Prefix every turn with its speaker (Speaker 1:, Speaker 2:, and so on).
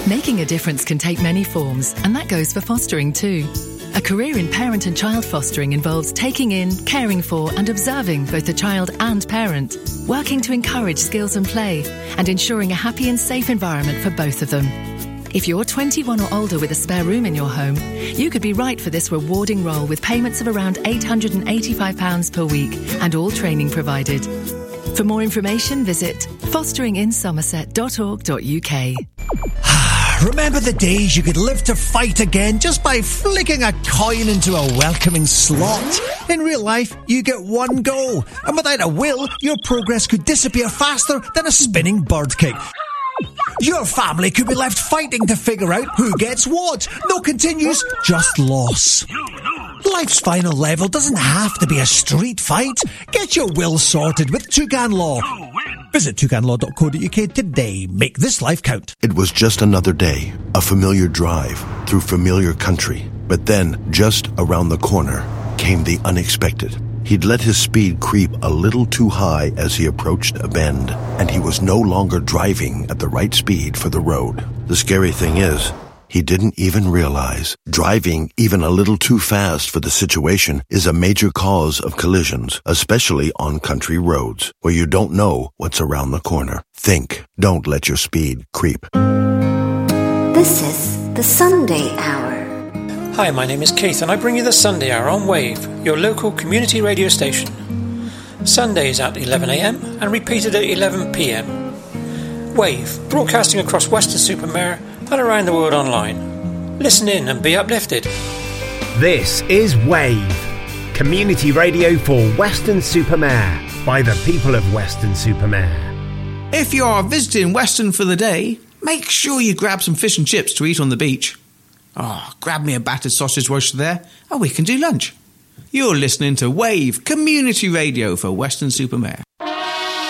Speaker 1: Making a difference can take many forms, and that goes for fostering too. A career in parent and child fostering involves taking in, caring for and observing both the child and parent, working to encourage skills and play, and ensuring a happy and safe environment for both of them. If you're 21 or older with a spare room in your home, you could be right for this rewarding role with payments of around £885 per week and all training provided. For more information, visit fosteringinsomerset.org.uk.
Speaker 2: Remember the days you could live to fight again just by flicking a coin into a welcoming slot? In real life, you get one go, and without a will, your progress could disappear faster than a spinning bird kick. Your family could be left fighting to figure out who gets what. No continues, just loss. Life's final level doesn't have to be a street fight. Get your will sorted with Toucan Law. Visit toucanlaw.co.uk today. Make this life count.
Speaker 3: It was just another day, a familiar drive through familiar country. But then, just around the corner, came the unexpected. He'd let his speed creep a little too high as he approached a bend, and he was no longer driving at the right speed for the road. The scary thing is, he didn't even realize driving even a little too fast for the situation is a major cause of collisions, especially on country roads where you don't know what's around the corner. Think. Don't let your speed creep.
Speaker 4: This is the Sunday Hour.
Speaker 5: Hi, my name is Keith and I bring you the Sunday Hour on Wave, your local community radio station. Sundays at 11am and repeated at 11pm. Wave, broadcasting across Weston-super-Mare and around the world online. Listen in and be uplifted.
Speaker 6: This is Wave, community radio for Weston-super-Mare by the people of Weston-super-Mare.
Speaker 7: If you are visiting Weston for the day, make sure you grab some fish and chips to eat on the beach. Grab me a battered sausage roast there and we can do lunch. You're listening to Wave, community radio for Weston-super-Mare.